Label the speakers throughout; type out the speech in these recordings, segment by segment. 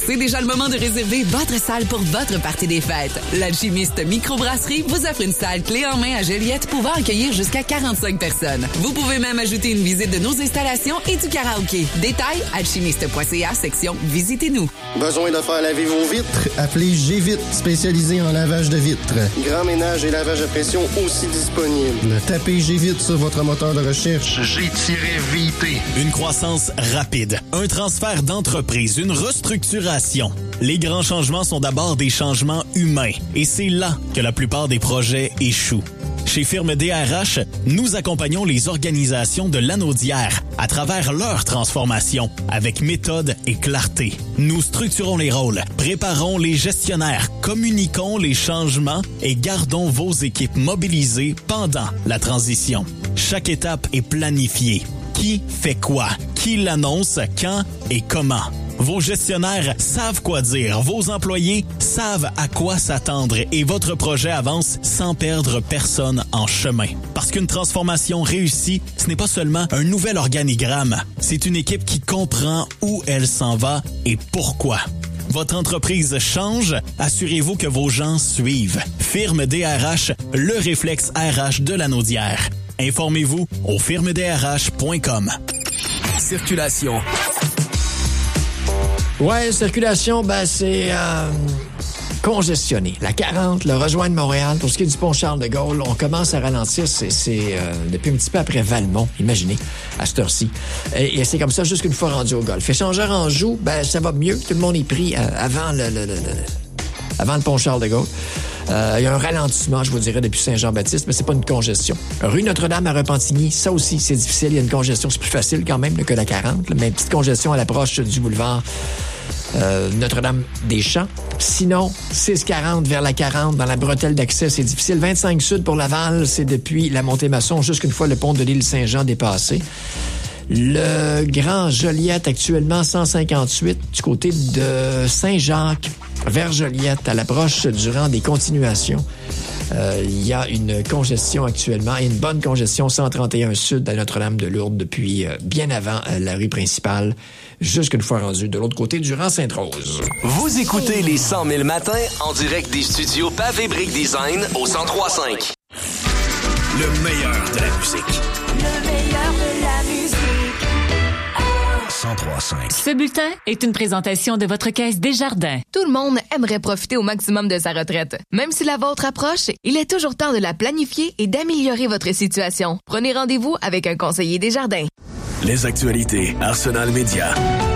Speaker 1: C'est déjà le moment de réserver votre salle pour votre partie des fêtes. L'Alchimiste Microbrasserie vous offre une salle clé en main à Joliette pouvant accueillir jusqu'à 45 personnes. Vous pouvez même ajouter une visite de nos installations et du karaoké. Détails, alchimiste.ca, section Visitez-nous.
Speaker 2: Besoin de faire laver vos vitres?
Speaker 3: Appelez G-Vite, spécialisé en lavage de vitres.
Speaker 2: Grand ménage et lavage à pression aussi disponible.
Speaker 3: Tapez G-Vite sur votre moteur de recherche.
Speaker 4: G-VT. Une croissance rapide, un transfert d'entreprise, une restructuration. Les grands changements sont d'abord des changements humains et c'est là que la plupart des projets échouent. Chez Firme DRH, nous accompagnons les organisations de l'Anaudière à travers leur transformation avec méthode et clarté. Nous structurons les rôles, préparons les gestionnaires, communiquons les changements et gardons vos équipes mobilisées pendant la transition. Chaque étape est planifiée. Qui fait quoi? Qui l'annonce? Quand et comment? Vos gestionnaires savent quoi dire, vos employés savent à quoi s'attendre et votre projet avance sans perdre personne en chemin. Parce qu'une transformation réussie, ce n'est pas seulement un nouvel organigramme, c'est une équipe qui comprend où elle s'en va et pourquoi. Votre entreprise change, assurez-vous que vos gens suivent. Firme DRH, le réflexe RH de l'Anaudière. Informez-vous au firmedrh.com.
Speaker 5: Circulation.
Speaker 6: Ouais, circulation, c'est congestionné. La 40, le rejoindre Montréal. Pour ce qui est du pont Charles-de-Gaulle, on commence à ralentir. C'est depuis un petit peu après Valmont, imaginez, à cette heure-ci. Et c'est comme ça jusqu'une fois rendu au golf. Échangeur en joue, ça va mieux. Tout le monde est pris avant le pont Charles-de-Gaulle. Il y a un ralentissement, je vous dirais, depuis Saint-Jean-Baptiste, mais c'est pas une congestion. Rue Notre-Dame à Repentigny, ça aussi, c'est difficile. Il y a une congestion, c'est plus facile quand même que la 40, mais une petite congestion à l'approche du boulevard Notre-Dame-des-Champs. Sinon, 640 vers la 40, dans la bretelle d'accès, c'est difficile. 25 sud pour Laval, c'est depuis la Montée-Masson, jusqu'une fois le pont de l'île Saint-Jean dépassé. Le Grand Joliette, actuellement, 158, du côté de Saint-Jacques, vers Joliette, à l'approche du rang des continuations. Il y a une congestion actuellement, et une bonne congestion 131 sud à Notre-Dame-de-Lourdes depuis bien avant la rue principale, jusqu'une fois rendu de l'autre côté du rang Sainte-Rose.
Speaker 5: Vous écoutez les 100 000 matins en direct des studios Pavé Brick Design au 103.5. Le meilleur de la musique.
Speaker 7: Le meilleur de la musique.
Speaker 5: 103.5.
Speaker 8: Ce bulletin est une présentation de votre caisse Desjardins.
Speaker 9: Tout le monde aimerait profiter au maximum de sa retraite. Même si la vôtre approche, il est toujours temps de la planifier et d'améliorer votre situation. Prenez rendez-vous avec un conseiller Desjardins.
Speaker 5: Les actualités Arsenal Média.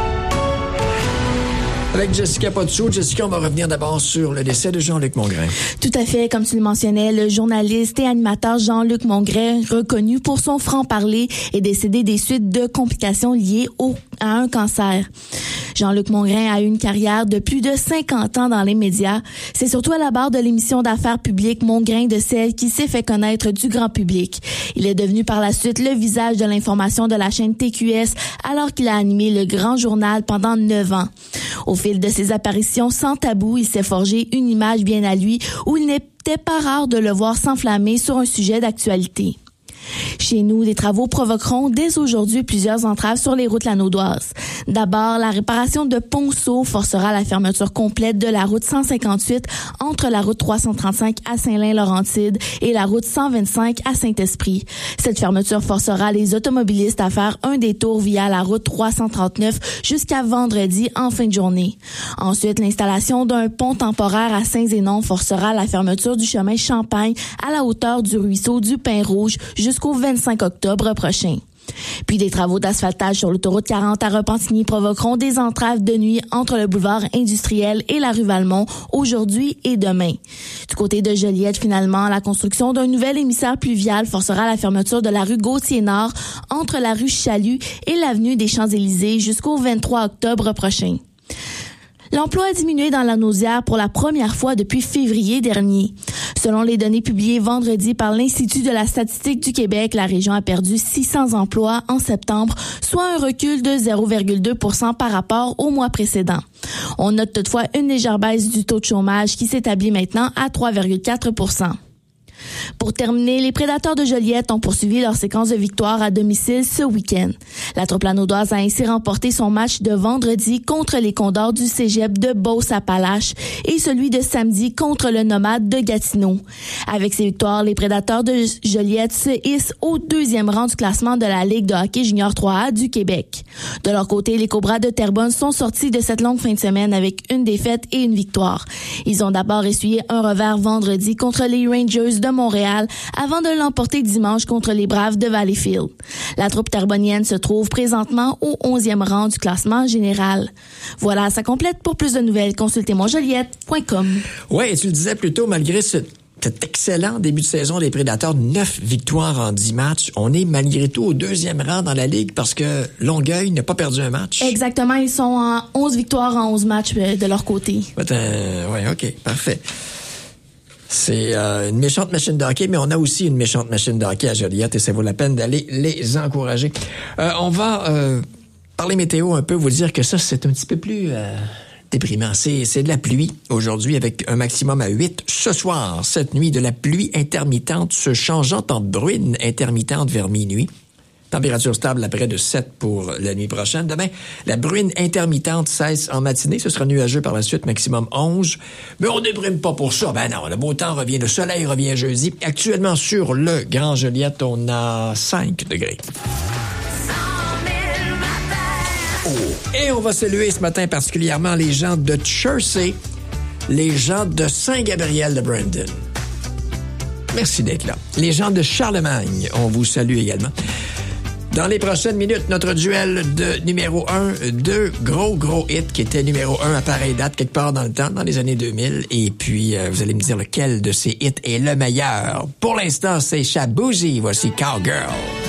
Speaker 6: Avec Jessica Potsou. Jessica, on va revenir d'abord sur le décès de Jean-Luc Mongrain.
Speaker 10: Tout à fait, comme tu le mentionnais, le journaliste et animateur Jean-Luc Mongrain, reconnu pour son franc-parler, est décédé des suites de complications liées à un cancer. Jean-Luc Mongrain a eu une carrière de plus de 50 ans dans les médias. C'est surtout à la barre de l'émission d'affaires publiques Mongrain de Sel qui s'est fait connaître du grand public. Il est devenu par la suite le visage de l'information de la chaîne TQS alors qu'il a animé le Grand Journal pendant 9 ans. Au fil de ses apparitions sans tabou, il s'est forgé une image bien à lui où il n'était pas rare de le voir s'enflammer sur un sujet d'actualité. Chez nous, les travaux provoqueront dès aujourd'hui plusieurs entraves sur les routes lanaudoises. D'abord, la réparation de Ponceau forcera la fermeture complète de la route 158 entre la route 335 à Saint-Lin-Laurentide et la route 125 à Saint-Esprit. Cette fermeture forcera les automobilistes à faire un détour via la route 339 jusqu'à vendredi en fin de journée. Ensuite, l'installation d'un pont temporaire à Saint-Zénon forcera la fermeture du chemin Champagne à la hauteur du ruisseau du Pin-Rouge jusqu'au 25 octobre prochain. Puis des travaux d'asphaltage sur l'autoroute 40 à Repentigny provoqueront des entraves de nuit entre le boulevard industriel et la rue Valmont aujourd'hui et demain. Du côté de Joliette, finalement, la construction d'un nouvel émissaire pluvial forcera la fermeture de la rue Gauthier-Nord entre la rue Chalut et l'avenue des Champs-Élysées jusqu'au 23 octobre prochain. L'emploi a diminué dans la Naudière pour la première fois depuis février dernier. Selon les données publiées vendredi par l'Institut de la statistique du Québec, la région a perdu 600 emplois en septembre, soit un recul de 0,2% par rapport au mois précédent. On note toutefois une légère baisse du taux de chômage qui s'établit maintenant à 3,4%. Pour terminer, les Prédateurs de Joliette ont poursuivi leur séquence de victoires à domicile ce week-end. La troupe lanaudoise a ainsi remporté son match de vendredi contre les Condors du cégep de Beauce-Appalaches et celui de samedi contre le Nomade de Gatineau. Avec ces victoires, les Prédateurs de Joliette se hissent au 2e rang du classement de la Ligue de hockey junior 3A du Québec. De leur côté, les Cobras de Terrebonne sont sortis de cette longue fin de semaine avec une défaite et une victoire. Ils ont d'abord essuyé un revers vendredi contre les Rangers de Montréal avant de l'emporter dimanche contre les Braves de Valleyfield. La troupe terrebonnienne se trouve présentement au 11e rang du classement général. Voilà, ça complète. Pour plus de nouvelles, consultez monjoliette.com.
Speaker 6: Oui, tu le disais plus tôt, malgré cet excellent début de saison des Prédateurs, 9 victoires en 10 matchs. On est malgré tout au 2e rang dans la Ligue parce que Longueuil n'a pas perdu un match.
Speaker 10: Exactement, ils sont en 11 victoires en 11 matchs de leur côté.
Speaker 6: Oui, OK, parfait. C'est une méchante machine de hockey, mais on a aussi une méchante machine de hockey à Joliette et ça vaut la peine d'aller les encourager. On va parler météo un peu, vous dire que ça, c'est un petit peu plus déprimant. C'est de la pluie aujourd'hui avec un maximum à 8. Ce soir, cette nuit, de la pluie intermittente se changeant en bruine intermittente vers minuit. Température stable à près de 7 pour la nuit prochaine. Demain, la bruine intermittente cesse en matinée. Ce sera nuageux par la suite, maximum 11. Mais on ne déprime pas pour ça. Ben non, le beau temps revient, le soleil revient jeudi. Actuellement, sur le Grand Joliette, on a 5 degrés. Oh. Et on va saluer ce matin particulièrement les gens de Chersey, les gens de Saint-Gabriel de Brandon. Merci d'être là. Les gens de Charlemagne, on vous salue également. Dans les prochaines minutes, notre duel de numéro 1, 2 gros hits qui étaient numéro 1 à pareille date quelque part dans le temps, dans les années 2000. Et puis, vous allez me dire lequel de ces hits est le meilleur. Pour l'instant, c'est Shaboozey. Voici Cowgirl.